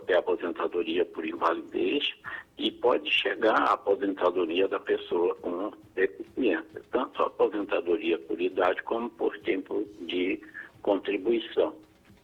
ter aposentadoria por invalidez e pode chegar à aposentadoria da pessoa com deficiência, tanto a aposentadoria por idade como por tempo de contribuição.